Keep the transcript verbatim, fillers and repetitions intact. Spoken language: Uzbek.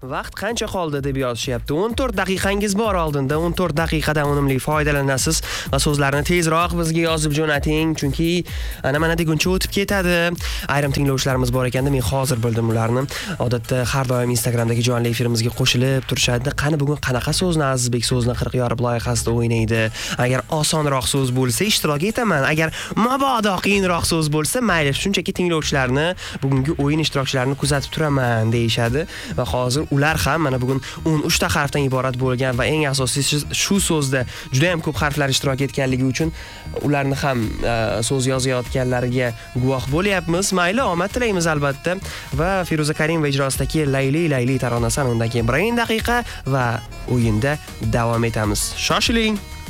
Vaqt qancha qoldi deb yozishyapti. o'n to'rt daqiqangiz bor oldinda. o'n to'rt daqiqadan unumli foydalanasiz va so'zlarni tezroq bizga yozib jo'nating, chunki ana mana deguncha o'tib ketadi. Ayrim tinglovchilarimiz bor ekanda, men hozir bildim ularni. Odatda har doim Instagramdagi jonli efirimizga qo'shilib turishadi. Qani bugun qanaqa so'zni Azizbek so'zni qirq yorib loyihasida o'ynaydi? Agar osonroq so'z bo'lsa ishtirok etaman. Agar mabodo qiyinroq so'z bo'lsa, mayli, shunchaki tinglovchilarni, bugungi o'yin ishtirokchilarini kuzatib turaman deyshadi va hozir ular ham mana bugun o'n uch ta harfdan iborat bo'lgan va eng asosiysi shu so'zda juda ham ko'p harflar ishtirok etganligi uchun ularni ham uh, so'z yozayotganlariga guvoh bo'lyapmiz. Mayli, omad tilaymiz albatta va Feruza Karimova ijrosidagi Layli Layli taronasi undan keyin bir daqiqa va o'yinda davom etamiz. Shoshiling.